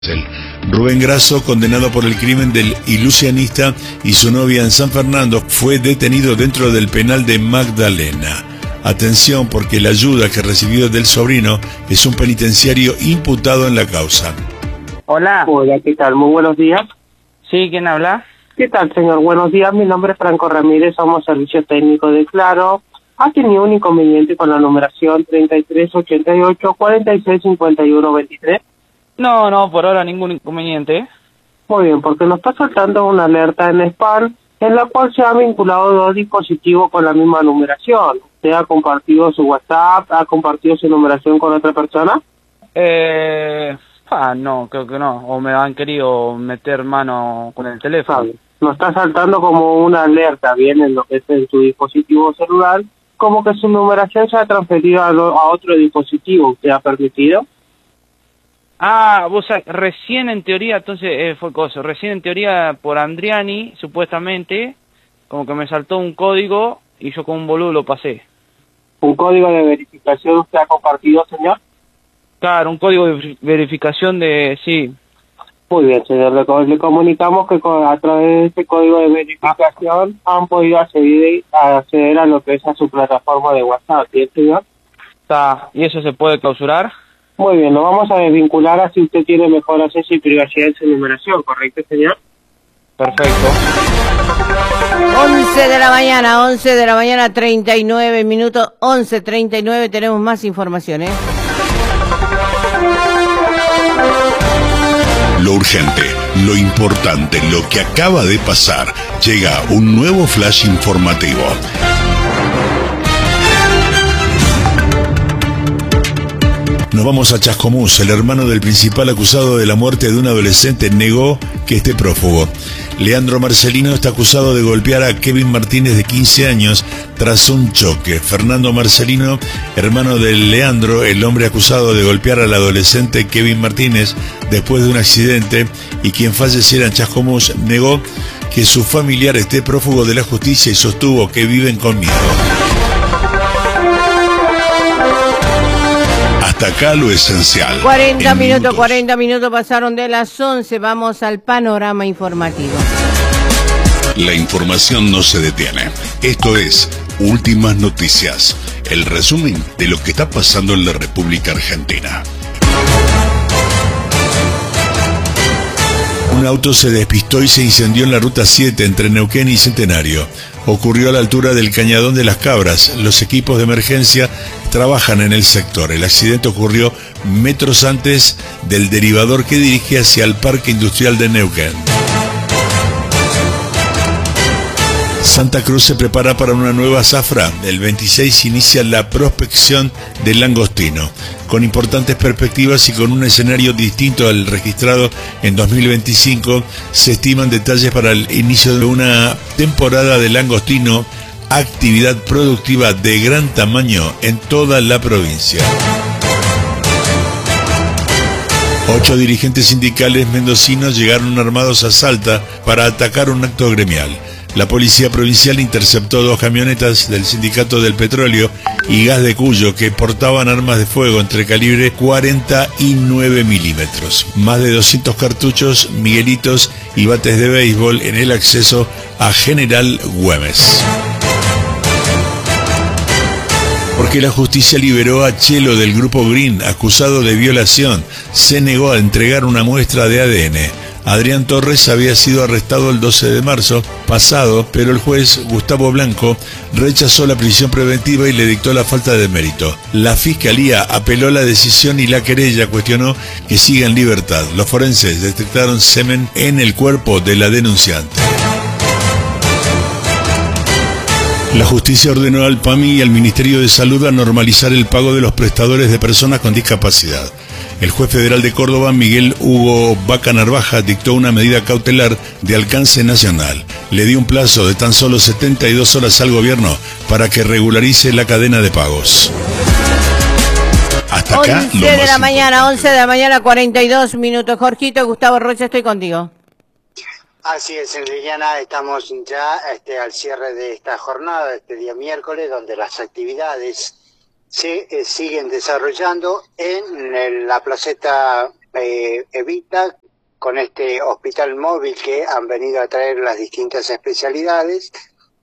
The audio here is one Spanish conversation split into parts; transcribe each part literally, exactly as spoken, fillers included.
Rubén Grasso, condenado por el crimen del ilusionista y su novia en San Fernando, fue detenido dentro del penal de Magdalena. Atención, porque la ayuda que recibió del sobrino es un penitenciario imputado en la causa. Hola. Hola, ¿qué tal? Muy buenos días. Sí, ¿quién habla? ¿Qué tal, señor? Buenos días, mi nombre es Franco Ramírez, somos servicio técnico de Claro. ¿Ha tenido un inconveniente con la numeración treinta y tres ochenta y ocho cuarenta y seis cincuenta y uno veintitrés? No, no, por ahora ningún inconveniente. Muy bien, porque nos está saltando una alerta en spam en la cual se han vinculado dos dispositivos con la misma numeración. ¿Usted ha compartido su WhatsApp, ha compartido su numeración con otra persona? Eh... Ah, no, creo que no. O me han querido meter mano con el teléfono. Sabe, nos está saltando como una alerta, bien, en lo que es en su dispositivo celular, como que su numeración se ha transferido a, lo, a otro dispositivo. ¿Usted ha permitido? Ah, vos sabés, recién en teoría, entonces eh, fue cosa, recién en teoría por Andriani, supuestamente, como que me saltó un código y yo con un boludo lo pasé. ¿Un código de verificación usted ha compartido, señor? Claro, un código de verificación de... sí. Muy bien, señor, le, le comunicamos que con, a través de este código de verificación han podido acceder, acceder a lo que es a su plataforma de WhatsApp, ¿sí, señor? Está, ¿y eso se puede clausurar? Muy bien, nos vamos a desvincular así usted tiene mejor acceso y privacidad en su numeración, ¿correcto, señor? Perfecto. once de la mañana, once de la mañana, treinta y nueve minutos, once treinta y nueve, tenemos más información, ¿eh? Lo urgente, lo importante, lo que acaba de pasar. Llega un nuevo flash informativo. Nos vamos a Chascomús. El hermano del principal acusado de la muerte de un adolescente negó que esté prófugo. Leandro Marcelino está acusado de golpear a Kevin Martínez, de quince años, tras un choque. Fernando Marcelino, hermano de Leandro, el hombre acusado de golpear al adolescente Kevin Martínez después de un accidente y quien falleciera en Chascomús, negó que su familiar esté prófugo de la justicia y sostuvo que viven con miedo. Hasta acá lo esencial. cuarenta minutos, cuarenta minutos pasaron de las once. Vamos al panorama informativo. La información no se detiene. Esto es Últimas Noticias, el resumen de lo que está pasando en la República Argentina. Un auto se despistó y se incendió en la ruta siete entre Neuquén y Centenario. Ocurrió a la altura del Cañadón de las Cabras. Los equipos de emergencia trabajan en el sector. El accidente ocurrió metros antes del derivador que dirige hacia el Parque Industrial de Neuquén. Santa Cruz se prepara para una nueva zafra. El veintiséis inicia la prospección del langostino, con importantes perspectivas y con un escenario distinto al registrado en dos mil veinticinco. Se estiman detalles para el inicio de una temporada de langostino, actividad productiva de gran tamaño en toda la provincia. Ocho dirigentes sindicales mendocinos llegaron armados a Salta para atacar un acto gremial. La policía provincial interceptó dos camionetas del Sindicato del Petróleo y Gas de Cuyo que portaban armas de fuego entre calibre cuarenta y nueve milímetros, más de doscientos cartuchos, miguelitos y bates de béisbol en el acceso a General Güemes. Porque la justicia liberó a Chelo del grupo Green, acusado de violación. Se negó a entregar una muestra de A D N. Adrián Torres había sido arrestado el doce de marzo pasado, pero el juez Gustavo Blanco rechazó la prisión preventiva y le dictó la falta de mérito. La fiscalía apeló la decisión y la querella cuestionó que siga en libertad. Los forenses detectaron semen en el cuerpo de la denunciante. La justicia ordenó al P A M I y al Ministerio de Salud a normalizar el pago de los prestadores de personas con discapacidad. El juez federal de Córdoba, Miguel Hugo Vaca Narvaja, dictó una medida cautelar de alcance nacional. Le dio un plazo de tan solo setenta y dos horas al gobierno para que regularice la cadena de pagos. Hasta acá, once de la mañana, once de la mañana, cuarenta y dos minutos. Jorgito, Gustavo Rocha, estoy contigo. Así es, Liliana, estamos ya este, al cierre de esta jornada, este día miércoles, donde las actividades se eh, siguen desarrollando en el, la placeta eh, Evita, con este hospital móvil que han venido a traer las distintas especialidades.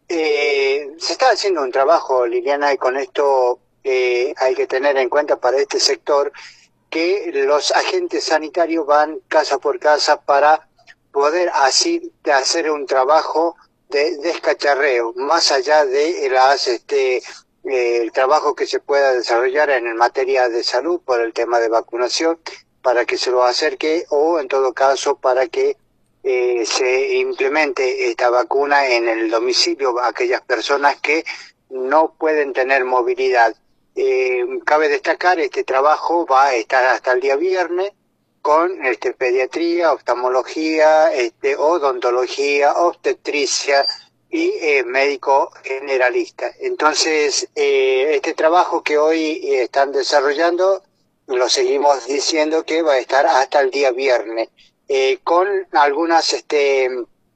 Eh, se está haciendo un trabajo, Liliana, y con esto eh, hay que tener en cuenta para este sector que los agentes sanitarios van casa por casa para poder así hacer un trabajo de descacharreo, más allá de las este eh, el trabajo que se pueda desarrollar en materia de salud por el tema de vacunación, para que se lo acerque, o en todo caso para que eh, se implemente esta vacuna en el domicilio a aquellas personas que no pueden tener movilidad. Eh, cabe destacar, este trabajo va a estar hasta el día viernes con este pediatría, oftalmología, este odontología, obstetricia y eh, médico generalista. Entonces, eh, este trabajo que hoy eh, están desarrollando, lo seguimos diciendo que va a estar hasta el día viernes, eh, con algunas este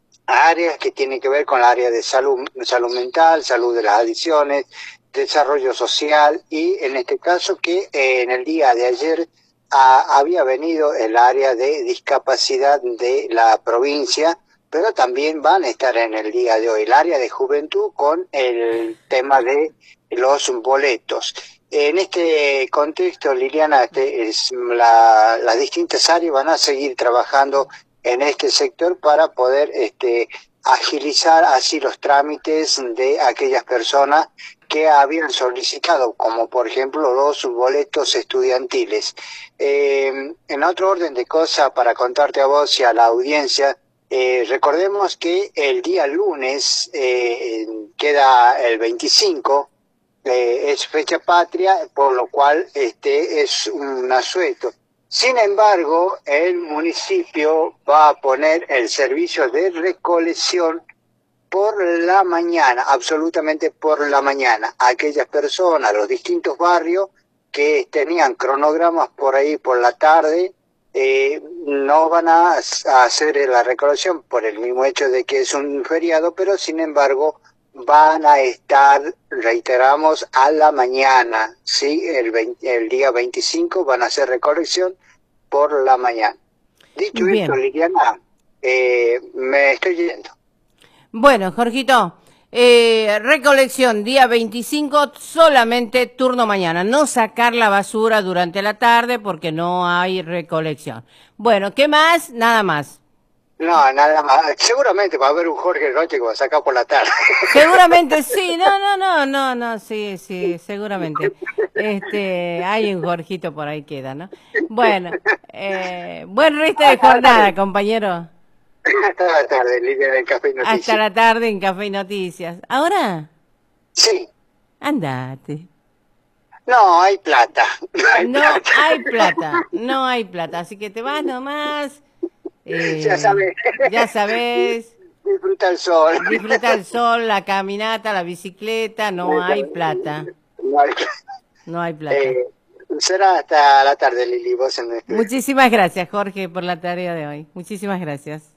áreas que tienen que ver con el área de salud, salud mental, salud de las adicciones, desarrollo social, y en este caso que eh, en el día de ayer a, había venido el área de discapacidad de la provincia, pero también van a estar en el día de hoy el área de juventud con el tema de los boletos. En este contexto, Liliana, este es la, las distintas áreas van a seguir trabajando en este sector para poder este, agilizar así los trámites de aquellas personas que habían solicitado, como por ejemplo los boletos estudiantiles. Eh, en otro orden de cosas, para contarte a vos y a la audiencia, eh, recordemos que el día lunes eh, queda el veinticinco, eh, es fecha patria, por lo cual este es un asueto. Sin embargo, el municipio va a poner el servicio de recolección por la mañana, absolutamente por la mañana. Aquellas personas, los distintos barrios que tenían cronogramas por ahí por la tarde, eh, no van a, a hacer la recolección por el mismo hecho de que es un feriado, pero sin embargo van a estar, reiteramos, a la mañana, ¿sí? El, veinte, el día veinticinco van a hacer recolección por la mañana. Dicho Bien. esto, Liliana, eh, me estoy yendo. Bueno, Jorgito, eh, recolección día veinticinco, solamente turno mañana, no sacar la basura durante la tarde porque no hay recolección. Bueno, ¿qué más? Nada más. No, nada más. Seguramente va a haber un Jorge Roche que va a sacar por la tarde. Seguramente sí, no, no, no, no, no, sí, sí, seguramente. Este, hay un Jorgito por ahí queda, ¿no? Bueno, eh, buen resto de jornada, compañero. Hasta la tarde, Lidia del Café y Noticias. Hasta la tarde en Café y Noticias. ¿Ahora? Sí. Andate. No, hay plata. No hay No plata. hay plata, no hay plata, así que te vas nomás. Eh, Ya sabes. Ya sabes. Disfruta el sol. Disfruta el sol, la caminata, la bicicleta, no hay plata. No hay plata. No hay plata. Eh, será hasta la tarde, Lili, vos en el estudio. Muchísimas gracias, Jorge, por la tarea de hoy. Muchísimas gracias.